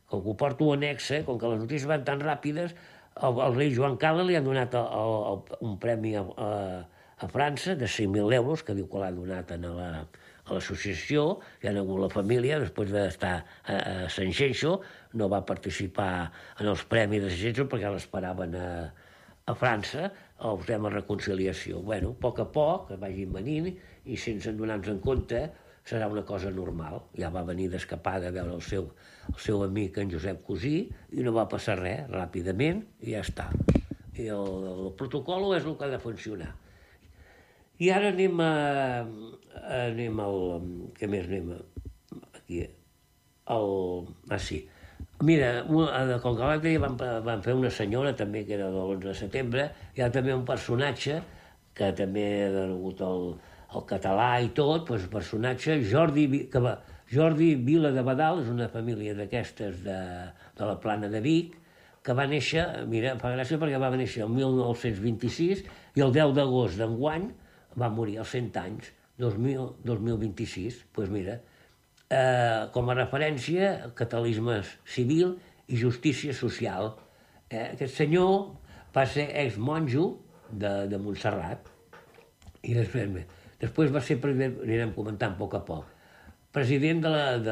com que ho porto annexa, com que les notícies van tan ràpides, el rei Joan Carles li han donat un premi a França de 5.000 euros, que diu que l'ha donat a l'associació, i ha hagut la família, després d'estar a Sanxenxo, no va participar en els premis de Sanxenxo perquè l'esperaven a França, el tema de reconciliació. Bueno, a poc, vagin venint, i sense donar-nos en compte, serà una cosa normal. Ja va venir d'escapada a veure el seu amic, en Josep Cosí, i no va passar res, ràpidament, i ja està. I el protocol és el que ha de funcionar. I ara anem al... Què més anem? Aquí. Sí. Mira, com que l'altre dia van fer una senyora, també, que era de l'11 de setembre, hi ha també un personatge que també ha degut el català i tot, doncs el personatge Jordi Vila de Badal, és una família d'aquestes de la Plana de Vic, que va néixer, mira, fa gràcia perquè va néixer el 1926 i el 10 d'agost d'enguany va morir als 100 anys, 2026. Doncs mira, com a referència, catalanisme civil i justícia social. Aquest senyor va ser exmonjo de Montserrat i després va ser president, anirem comentant a poc, president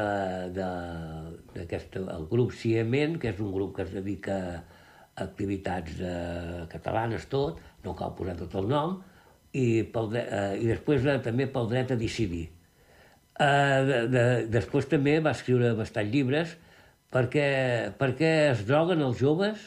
del grup Ciement, que és un grup que es dedica a activitats catalanes, tot, no cal posar tot el nom, i després també pel dret a decidir. Després també va escriure bastants llibres perquè es droguen els joves,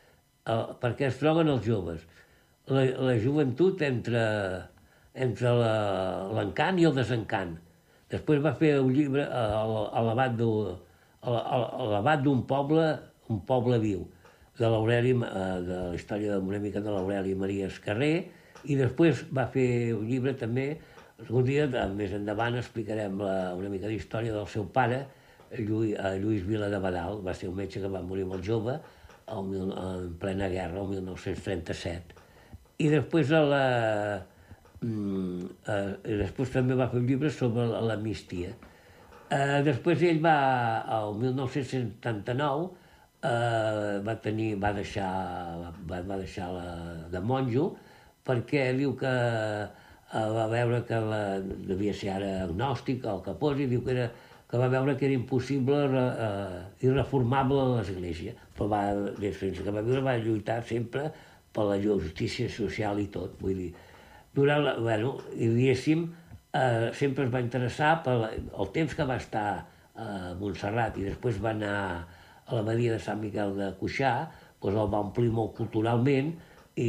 la joventut entre l'encant i el desencant. Després va fer un llibre a l'abat d'un poble viu, de la història una mica de l'Aureli Maria Escarrer, i després va fer un llibre també, algun dia, més endavant, explicarem una mica d'història del seu pare, Lluís Vila de Badal. Va ser un metge que va morir molt jove, en plena guerra, el 1937. I després també va fer un llibre sobre l'amnistia. Després ell el 1979, va deixar de monjo, perquè diu que va veure que devia ser ara agnòstic, el que posi, diu que va veure que era impossible, irreformable l'Església. Però fins que va viure va lluitar sempre per la justícia social i tot. Vull dir, i diguéssim, sempre es va interessar pel temps que va estar a Montserrat i després va anar a l'abadia de Sant Miquel de Cuixà, doncs el va omplir molt culturalment i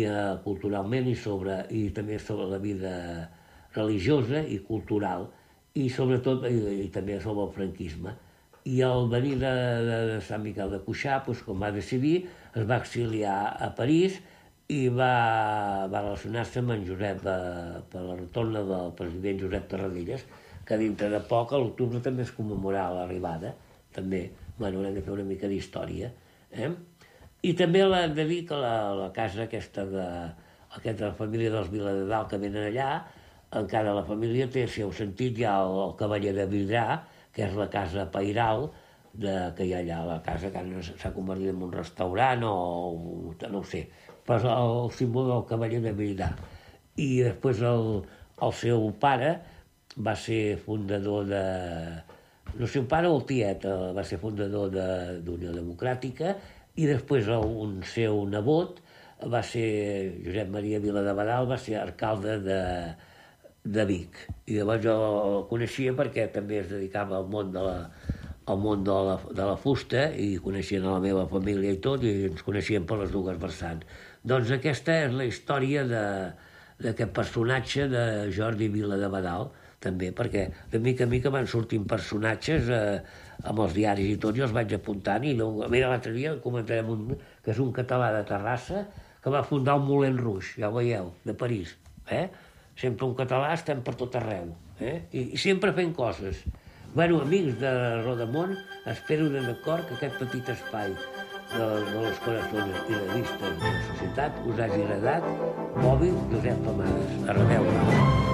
també sobre la vida religiosa i cultural, i sobretot i també sobre el franquisme. I al venir de Sant Miquel de Cuixà, com va decidir, es va exiliar a París i va relacionar-se amb en Josep per la retorna del president Josep Tarradellas, que dintre de poc, a l'octubre, també es commemorarà l'arribada. També, haurem de fer una mica d'història. I també hem de dir que la casa aquesta de la família dels Vila de Dalt que venen allà, encara la família té, si heu sentit, ja el Cavaller de Vidrà, que és la casa pairal que hi ha allà, la casa que s'ha convertit en un restaurant o no ho sé, però és el símbol del Cavaller de Vidrà. I després el seu pare va ser fundador no sé, el pare o el tiet va ser fundador d'Unió Democràtica, i després un seu nebot va ser Josep Maria Vila de Badal, va ser alcalde de Vic. I llavors jo el coneixia perquè també es dedicava al món de la fusta i coneixien la meva família i tot, i ens coneixíem per les dues vessants. Doncs aquesta és la història d'aquest personatge de Jordi Vila de Badal, també, perquè de mica en mica van sortint personatges amb els diaris i tot, jo els vaig apuntant, i mira, l'altre dia comentarem un que és un català de Terrassa que va fundar el Moulin Rouge, ja ho veieu, de París. Sempre un català, estem per tot arreu, i sempre fent coses. Bueno, amics de Rodamont, espero de d'acord que aquest petit espai de les corazones i de vistes de la societat us hagi agradat. Bòbil Josep Famades. A reveure.